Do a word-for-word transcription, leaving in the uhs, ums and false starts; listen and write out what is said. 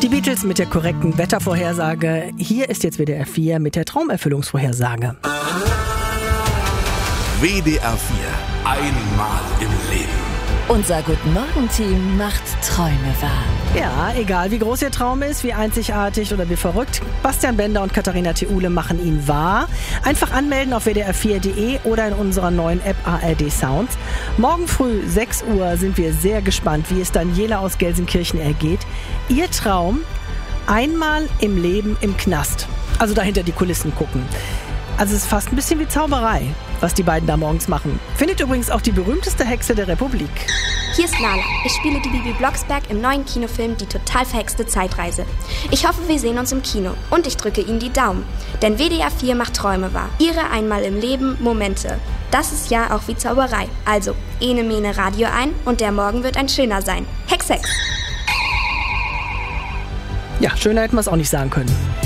Die Beatles mit der korrekten Wettervorhersage. Hier ist jetzt W D R vier mit der Traumerfüllungsvorhersage. W D R vier. Einmal im Leben. Unser Guten-Morgen-Team macht Träume wahr. Ja, egal wie groß Ihr Traum ist, wie einzigartig oder wie verrückt, Bastian Bender und Katharina Theule machen ihn wahr. Einfach anmelden auf w d r vier punkt d e oder in unserer neuen App A R D Sounds. Morgen früh sechs Uhr sind wir sehr gespannt, wie es Daniela aus Gelsenkirchen ergeht. Ihr Traum, einmal im Leben im Knast. Also dahinter die Kulissen gucken. Also es ist fast ein bisschen wie Zauberei, was die beiden da morgens machen. Findet übrigens auch die berühmteste Hexe der Republik. Hier ist Nala. Ich spiele die Bibi Blocksberg im neuen Kinofilm Die total verhexte Zeitreise. Ich hoffe, wir sehen uns im Kino und ich drücke Ihnen die Daumen. Denn W D R vier macht Träume wahr. Ihre einmal im Leben Momente. Das ist ja auch wie Zauberei. Also, ene mene Radio ein und der Morgen wird ein schöner sein. Hex, Hex! Ja, schöner hätten wir es auch nicht sagen können.